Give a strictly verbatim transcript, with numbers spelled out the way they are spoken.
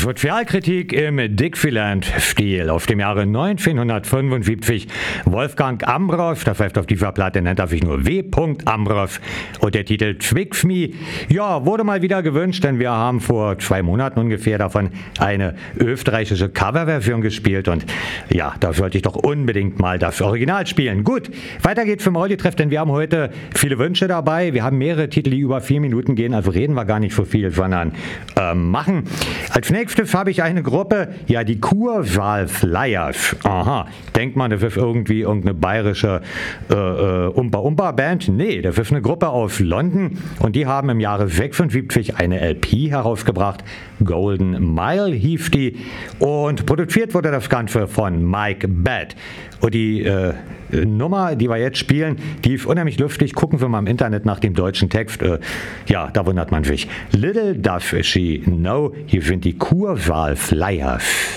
Sozialkritik im Dixieland-Stil. Auf dem Jahre neunzehnhundertfünfundsiebzig Wolfgang Ambrosch, das heißt auf dieser Platte nennt er sich nur W. Ambrosch, und der Titel Twix Me, ja, wurde mal wieder gewünscht, denn wir haben vor zwei Monaten ungefähr davon eine österreichische Coverversion gespielt und ja, da sollte ich doch unbedingt mal das Original spielen. Gut, weiter geht's vom Audiotreff, denn wir haben heute viele Wünsche dabei. Wir haben mehrere Titel, die über vier Minuten gehen, also reden wir gar nicht so viel, sondern äh, machen. Als nächstes habe ich eine Gruppe, ja, die Kursaal Flyers. Aha, denkt man, das ist irgendwie irgendeine bayerische äh, äh, Umpa-Umpa-Band? Nee, das ist eine Gruppe aus London und die haben im Jahre sechsundsiebzig eine L P herausgebracht. Golden Mile hieß die und produziert wurde das Ganze von Mike Batt. Und die äh, Nummer, die wir jetzt spielen, die ist unheimlich lustig. Gucken wir mal im Internet nach dem deutschen Text. Äh, ja, da wundert man sich. Little does she know, hier sind die Kursaal Flyers.